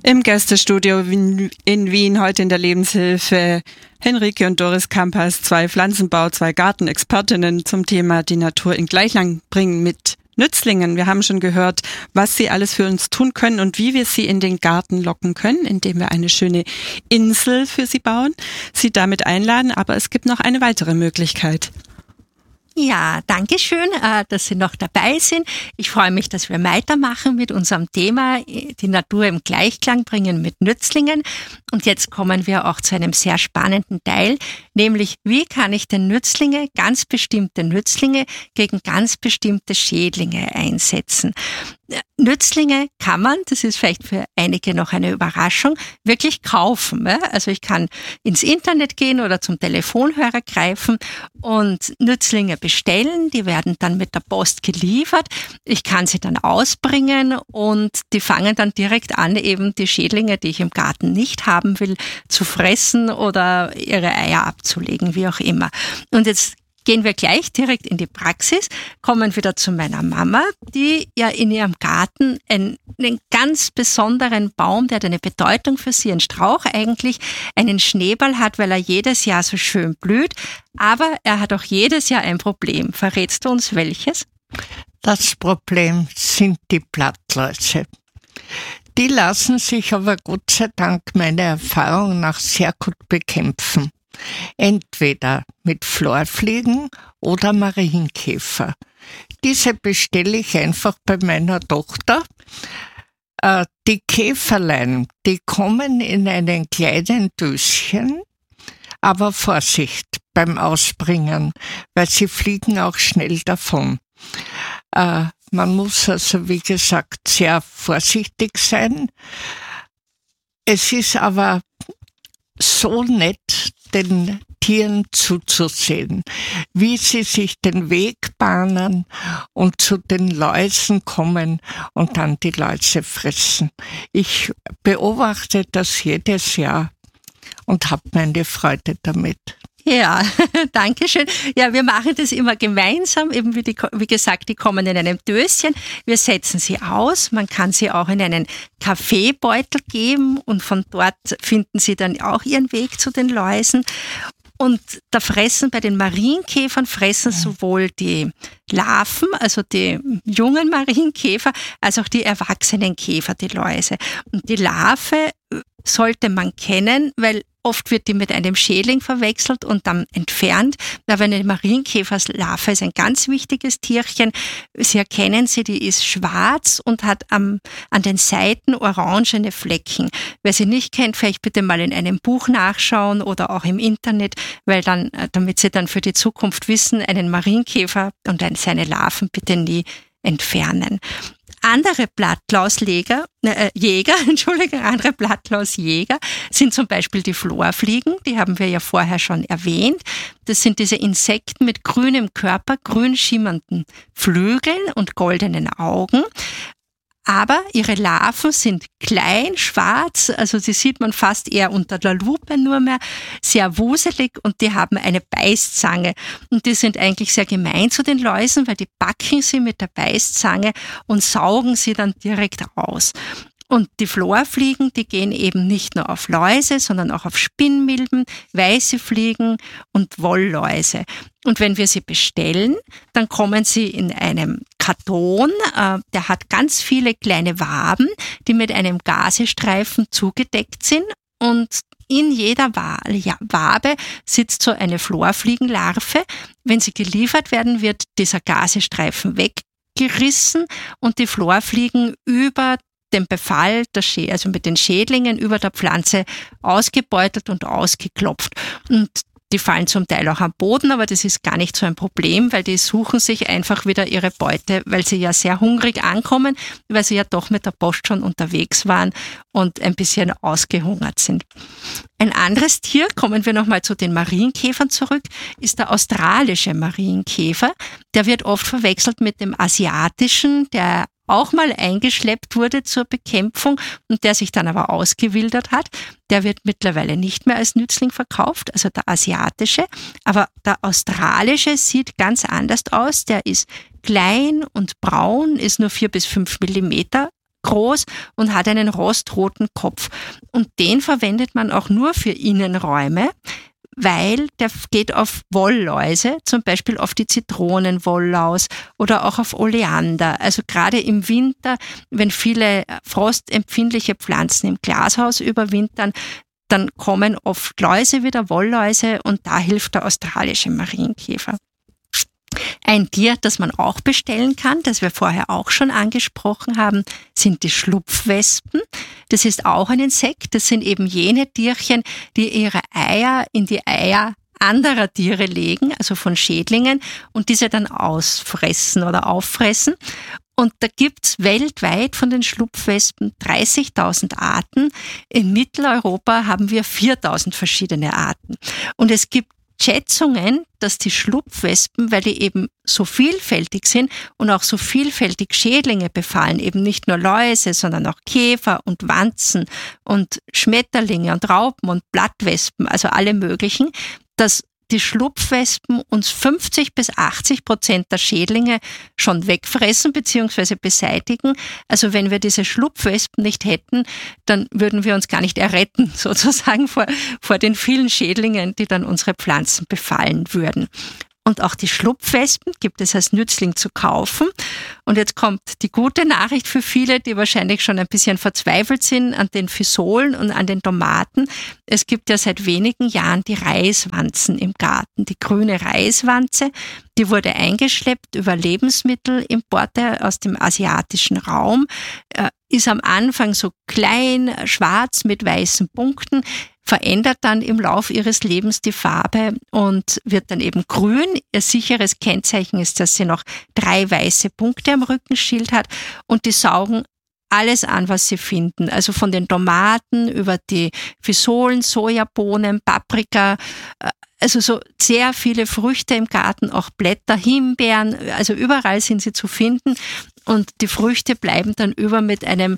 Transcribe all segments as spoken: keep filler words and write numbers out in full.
Im Gästestudio in Wien heute in der Lebenshilfe Henrike und Doris Kampas, zwei Pflanzenbau-, zwei Gartenexpertinnen zum Thema die Natur in Gleichklang bringen mit Nützlingen. Wir haben schon gehört, was sie alles für uns tun können und wie wir sie in den Garten locken können, indem wir eine schöne Insel für sie bauen, sie damit einladen. Aber es gibt noch eine weitere Möglichkeit. Ja, danke schön, dass Sie noch dabei sind. Ich freue mich, dass wir weitermachen mit unserem Thema, die Natur im Gleichklang bringen mit Nützlingen. Und jetzt kommen wir auch zu einem sehr spannenden Teil, nämlich wie kann ich denn Nützlinge, ganz bestimmte Nützlinge, gegen ganz bestimmte Schädlinge einsetzen. Nützlinge kann man, das ist vielleicht für einige noch eine Überraschung, wirklich kaufen. Also ich kann ins Internet gehen oder zum Telefonhörer greifen und Nützlinge bestellen. Die werden dann mit der Post geliefert. Ich kann sie dann ausbringen und die fangen dann direkt an, eben die Schädlinge, die ich im Garten nicht haben will, zu fressen oder ihre Eier abzulegen, wie auch immer. Und jetzt gehen wir gleich direkt in die Praxis, kommen wieder zu meiner Mama, die ja in ihrem Garten einen, einen ganz besonderen Baum, der hat eine Bedeutung für sie, ein Strauch eigentlich, einen Schneeball hat, weil er jedes Jahr so schön blüht, aber er hat auch jedes Jahr ein Problem. Verrätst du uns welches? Das Problem sind die Blattläuse. Die lassen sich aber Gott sei Dank meiner Erfahrung nach sehr gut bekämpfen. Entweder mit Florfliegen oder Marienkäfer. Diese bestelle ich einfach bei meiner Tochter. Äh, die Käferlein, die kommen in einen kleinen Döschen, aber Vorsicht beim Ausbringen, weil sie fliegen auch schnell davon. Äh, man muss also, wie gesagt, sehr vorsichtig sein. Es ist aber so nett, den Tieren zuzusehen, wie sie sich den Weg bahnen und zu den Läusen kommen und dann die Läuse fressen. Ich beobachte das jedes Jahr und habe meine Freude damit. Ja, danke schön. Ja, wir machen das immer gemeinsam, eben wie, die, wie gesagt, die kommen in einem Döschen. Wir setzen sie aus. Man kann sie auch in einen Kaffeebeutel geben und von dort finden sie dann auch ihren Weg zu den Läusen. Und da fressen bei den Marienkäfern fressen sowohl die Larven, also die jungen Marienkäfer, als auch die erwachsenen Käfer, die Läuse. Und die Larve sollte man kennen, weil oft wird die mit einem Schädling verwechselt und dann entfernt. Aber eine Marienkäferlarve ist ein ganz wichtiges Tierchen. Sie erkennen sie, die ist schwarz und hat am, an den Seiten orangene Flecken. Wer sie nicht kennt, vielleicht bitte mal in einem Buch nachschauen oder auch im Internet, weil dann, damit Sie dann für die Zukunft wissen, einen Marienkäfer und seine Larven bitte nie entfernen. Andere Blattlausjäger, äh, Jäger, Entschuldigung, andere Blattlausjäger sind zum Beispiel die Florfliegen, die haben wir ja vorher schon erwähnt. Das sind diese Insekten mit grünem Körper, grün schimmernden Flügeln und goldenen Augen. Aber ihre Larven sind klein, schwarz, also die sieht man fast eher unter der Lupe nur mehr, sehr wuselig und die haben eine Beißzange. Und die sind eigentlich sehr gemein zu den Läusen, weil die packen sie mit der Beißzange und saugen sie dann direkt aus. Und die Florfliegen, die gehen eben nicht nur auf Läuse, sondern auch auf Spinnmilben, weiße Fliegen und Wollläuse. Und wenn wir sie bestellen, dann kommen sie in einem Karton, äh, der hat ganz viele kleine Waben, die mit einem Gazestreifen zugedeckt sind. Und in jeder Wabe sitzt so eine Florfliegenlarve. Wenn sie geliefert werden, wird dieser Gazestreifen weggerissen und die Florfliegen über den Befall, der Schä- also mit den Schädlingen über der Pflanze ausgebeutelt und ausgeklopft. Und die fallen zum Teil auch am Boden, aber das ist gar nicht so ein Problem, weil die suchen sich einfach wieder ihre Beute, weil sie ja sehr hungrig ankommen, weil sie ja doch mit der Post schon unterwegs waren und ein bisschen ausgehungert sind. Ein anderes Tier, kommen wir nochmal zu den Marienkäfern zurück, ist der australische Marienkäfer. Der wird oft verwechselt mit dem asiatischen, der auch mal eingeschleppt wurde zur Bekämpfung und der sich dann aber ausgewildert hat. Der wird mittlerweile nicht mehr als Nützling verkauft, also der asiatische. Aber der australische sieht ganz anders aus. Der ist klein und braun, ist nur vier bis fünf Millimeter groß und hat einen rostroten Kopf. Und den verwendet man auch nur für Innenräume, weil der geht auf Wollläuse, zum Beispiel auf die Zitronenwolllaus oder auch auf Oleander. Also gerade im Winter, wenn viele frostempfindliche Pflanzen im Glashaus überwintern, dann kommen oft Läuse wieder, Wollläuse, und da hilft der australische Marienkäfer. Ein Tier, das man auch bestellen kann, das wir vorher auch schon angesprochen haben, sind die Schlupfwespen. Das ist auch ein Insekt. Das sind eben jene Tierchen, die ihre Eier in die Eier anderer Tiere legen, also von Schädlingen, und diese dann ausfressen oder auffressen. Und da gibt's weltweit von den Schlupfwespen dreißigtausend Arten. In Mitteleuropa haben wir viertausend verschiedene Arten. Und es gibt Schätzungen, dass die Schlupfwespen, weil die eben so vielfältig sind und auch so vielfältig Schädlinge befallen, eben nicht nur Läuse, sondern auch Käfer und Wanzen und Schmetterlinge und Raupen und Blattwespen, also alle möglichen, dass die Schlupfwespen uns fünfzig bis achtzig Prozent der Schädlinge schon wegfressen bzw. beseitigen. Also wenn wir diese Schlupfwespen nicht hätten, dann würden wir uns gar nicht erretten, sozusagen vor, vor den vielen Schädlingen, die dann unsere Pflanzen befallen würden. Und auch die Schlupfwespen gibt es als Nützling zu kaufen. Und jetzt kommt die gute Nachricht für viele, die wahrscheinlich schon ein bisschen verzweifelt sind an den Physolen und an den Tomaten. Es gibt ja seit wenigen Jahren die Reiswanzen im Garten, die grüne Reiswanze. Die wurde eingeschleppt über Lebensmittelimporte aus dem asiatischen Raum, ist am Anfang so klein, schwarz mit weißen Punkten, verändert dann im Lauf ihres Lebens die Farbe und wird dann eben grün. Ihr sicheres Kennzeichen ist, dass sie noch drei weiße Punkte am Rückenschild hat, und die saugen alles an, was sie finden. Also von den Tomaten über die Physolen, Sojabohnen, Paprika, also so sehr viele Früchte im Garten, auch Blätter, Himbeeren, also überall sind sie zu finden. Und die Früchte bleiben dann über mit einem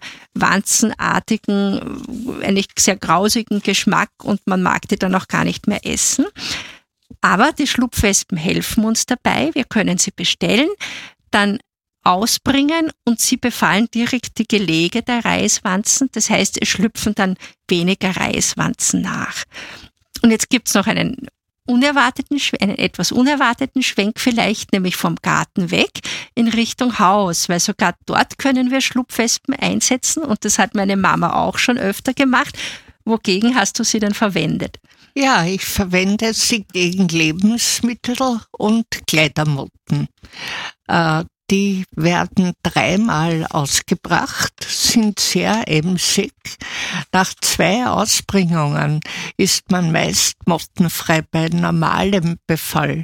wanzenartigen, eigentlich sehr grausigen Geschmack, und man mag die dann auch gar nicht mehr essen. Aber die Schlupfwespen helfen uns dabei. Wir können sie bestellen, dann ausbringen, und sie befallen direkt die Gelege der Reiswanzen. Das heißt, es schlüpfen dann weniger Reiswanzen nach. Und jetzt gibt's noch einen unerwarteten, einen etwas unerwarteten Schwenk vielleicht, nämlich vom Garten weg in Richtung Haus, weil sogar dort können wir Schlupfwespen einsetzen, und das hat meine Mama auch schon öfter gemacht. Wogegen hast du sie denn verwendet? Ja, ich verwende sie gegen Lebensmittel und Kleidermotten. Äh, Die werden dreimal ausgebracht, sind sehr emsig. Nach zwei Ausbringungen ist man meist mottenfrei bei normalem Befall.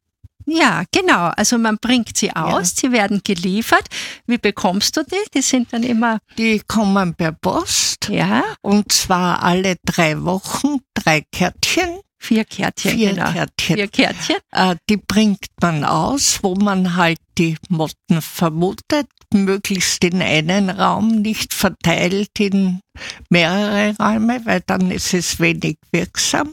Ja, genau. Also man bringt sie aus, ja. Sie werden geliefert. Wie bekommst du die? Die sind dann immer... Die kommen per Post. Ja. Und zwar alle drei Wochen, drei Kärtchen. Vier Kärtchen, Vier genau. Kärtchen. Vier Kärtchen. Äh, die bringt man aus, wo man halt die Motten vermutet, möglichst in einen Raum, nicht verteilt in mehrere Räume, weil dann ist es wenig wirksam.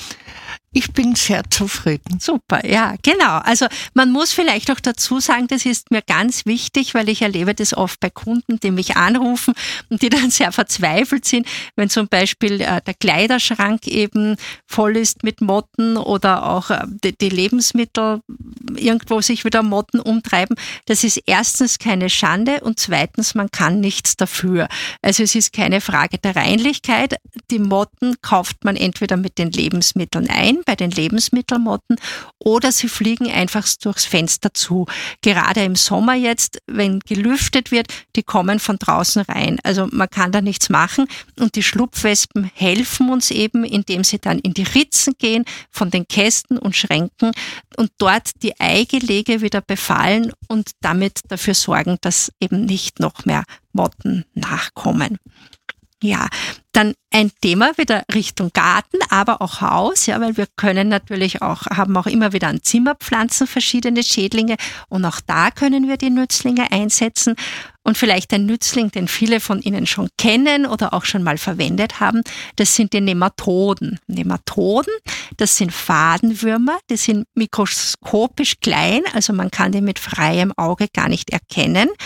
Ich bin sehr zufrieden. Super, ja, genau. Also man muss vielleicht auch dazu sagen, das ist mir ganz wichtig, weil ich erlebe das oft bei Kunden, die mich anrufen und die dann sehr verzweifelt sind, wenn zum Beispiel äh, der Kleiderschrank eben voll ist mit Motten oder auch äh, die, die Lebensmittel irgendwo sich wieder Motten umtreiben. Das ist erstens keine Schande und zweitens, man kann nichts dafür. Also es ist keine Frage der Reinlichkeit. Die Motten kauft man entweder mit den Lebensmitteln ein, bei den Lebensmittelmotten, oder sie fliegen einfach durchs Fenster zu. Gerade im Sommer jetzt, wenn gelüftet wird, die kommen von draußen rein. Also man kann da nichts machen, und die Schlupfwespen helfen uns eben, indem sie dann in die Ritzen gehen von den Kästen und Schränken und dort die Eigelege wieder befallen und damit dafür sorgen, dass eben nicht noch mehr Motten nachkommen. Ja, dann ein Thema wieder Richtung Garten, aber auch Haus, ja, weil wir können natürlich auch, haben auch immer wieder an Zimmerpflanzen verschiedene Schädlinge, und auch da können wir die Nützlinge einsetzen. Und vielleicht ein Nützling, den viele von Ihnen schon kennen oder auch schon mal verwendet haben, das sind die Nematoden. Nematoden, das sind Fadenwürmer, die sind mikroskopisch klein, also man kann die mit freiem Auge gar nicht erkennen.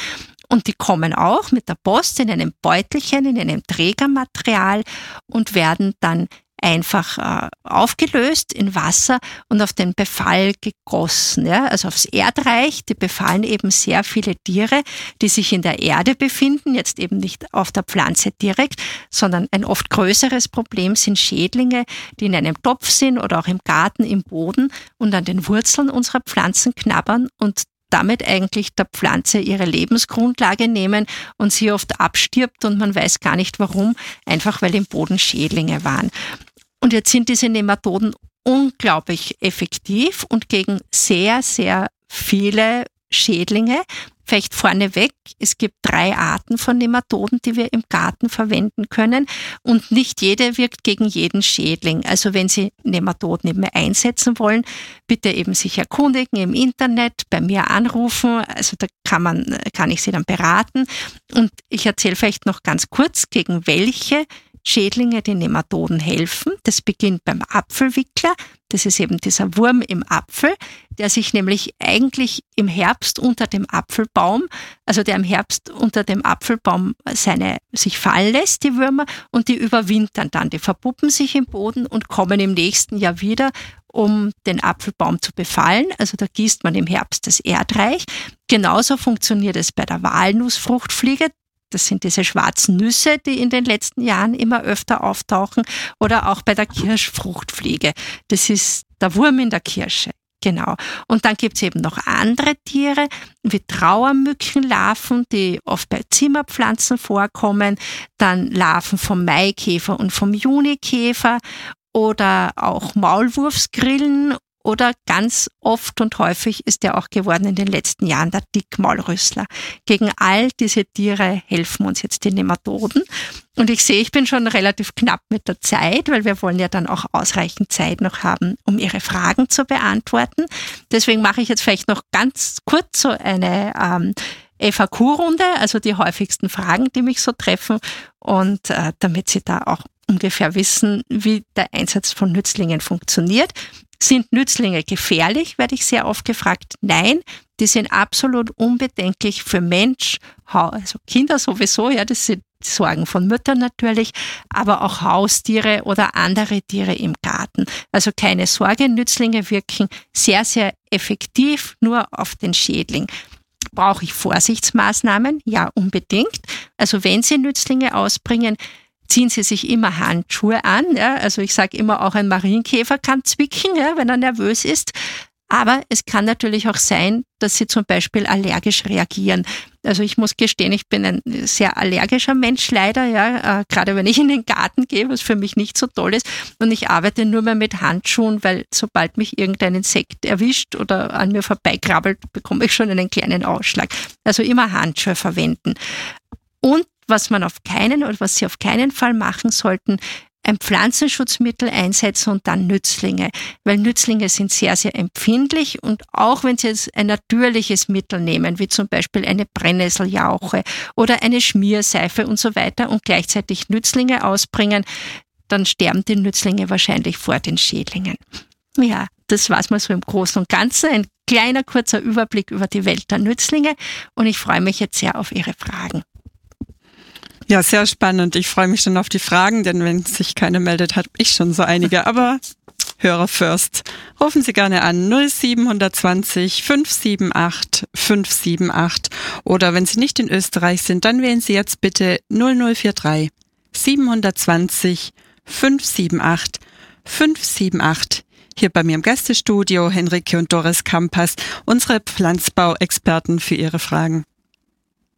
Und die kommen auch mit der Post in einem Beutelchen, in einem Trägermaterial und werden dann einfach äh, aufgelöst in Wasser und auf den Befall gegossen, ja, also aufs Erdreich. Die befallen eben sehr viele Tiere, die sich in der Erde befinden, jetzt eben nicht auf der Pflanze direkt, sondern ein oft größeres Problem sind Schädlinge, die in einem Topf sind oder auch im Garten, im Boden und an den Wurzeln unserer Pflanzen knabbern und damit eigentlich der Pflanze ihre Lebensgrundlage nehmen und sie oft abstirbt und man weiß gar nicht warum, einfach weil im Boden Schädlinge waren. Und jetzt sind diese Nematoden unglaublich effektiv und gegen sehr, sehr viele Schädlinge. Vielleicht vorneweg, es gibt drei Arten von Nematoden, die wir im Garten verwenden können und nicht jede wirkt gegen jeden Schädling. Also wenn Sie Nematoden eben einsetzen wollen, bitte eben sich erkundigen im Internet, bei mir anrufen, also da kann man, kann ich Sie dann beraten. Und ich erzähle vielleicht noch ganz kurz, gegen welche Schädlinge die Nematoden helfen. Das beginnt beim Apfelwickler. Das ist eben dieser Wurm im Apfel, der sich nämlich eigentlich im Herbst unter dem Apfelbaum, also der im Herbst unter dem Apfelbaum seine, sich fallen lässt, die Würmer, und die überwintern dann. Die verpuppen sich im Boden und kommen im nächsten Jahr wieder, um den Apfelbaum zu befallen. Also da gießt man im Herbst das Erdreich. Genauso funktioniert es bei der Walnussfruchtfliege. Das sind diese schwarzen Nüsse, die in den letzten Jahren immer öfter auftauchen. Oder auch bei der Kirschfruchtfliege. Das ist der Wurm in der Kirsche. Genau. Und dann gibt's eben noch andere Tiere, wie Trauermückenlarven, die oft bei Zimmerpflanzen vorkommen. Dann Larven vom Maikäfer und vom Junikäfer. Oder auch Maulwurfsgrillen. Oder ganz oft und häufig ist der auch geworden in den letzten Jahren der Dickmaulrüssler. Gegen all diese Tiere helfen uns jetzt die Nematoden. Und ich sehe, ich bin schon relativ knapp mit der Zeit, weil wir wollen ja dann auch ausreichend Zeit noch haben, um Ihre Fragen zu beantworten. Deswegen mache ich jetzt vielleicht noch ganz kurz so eine ähm, F A Q-Runde, also die häufigsten Fragen, die mich so treffen. Und äh, damit Sie da auch ungefähr wissen, wie der Einsatz von Nützlingen funktioniert. Sind Nützlinge gefährlich, werde ich sehr oft gefragt. Nein, die sind absolut unbedenklich für Mensch, also Kinder sowieso, ja, das sind Sorgen von Müttern natürlich, aber auch Haustiere oder andere Tiere im Garten. Also keine Sorge, Nützlinge wirken sehr, sehr effektiv nur auf den Schädling. Brauche ich Vorsichtsmaßnahmen? Ja, unbedingt. Also wenn Sie Nützlinge ausbringen, ziehen Sie sich immer Handschuhe an. Ja? Also ich sage immer, auch ein Marienkäfer kann zwicken, ja, wenn er nervös ist. Aber es kann natürlich auch sein, dass Sie zum Beispiel allergisch reagieren. Also ich muss gestehen, ich bin ein sehr allergischer Mensch leider, ja, äh, gerade wenn ich in den Garten gehe, was für mich nicht so toll ist. Und ich arbeite nur mehr mit Handschuhen, weil sobald mich irgendein Insekt erwischt oder an mir vorbeikrabbelt, bekomme ich schon einen kleinen Ausschlag. Also immer Handschuhe verwenden. Und was man auf keinen oder was Sie auf keinen Fall machen sollten, ein Pflanzenschutzmittel einsetzen und dann Nützlinge. Weil Nützlinge sind sehr, sehr empfindlich und auch wenn Sie jetzt ein natürliches Mittel nehmen, wie zum Beispiel eine Brennnesseljauche oder eine Schmierseife und so weiter und gleichzeitig Nützlinge ausbringen, dann sterben die Nützlinge wahrscheinlich vor den Schädlingen. Ja, das war's mal so im Großen und Ganzen. Ein kleiner, kurzer Überblick über die Welt der Nützlinge und ich freue mich jetzt sehr auf Ihre Fragen. Ja, sehr spannend. Ich freue mich schon auf die Fragen, denn wenn sich keiner meldet, habe ich schon so einige. Aber Hörer first. Rufen Sie gerne an null sieben zwei null fünf sieben acht fünf sieben acht oder wenn Sie nicht in Österreich sind, dann wählen Sie jetzt bitte null null vier drei sieben zwei null fünf sieben acht fünf sieben acht. Hier bei mir im Gästestudio Henrike und Doris Kampas, unsere Pflanzbauexperten für Ihre Fragen.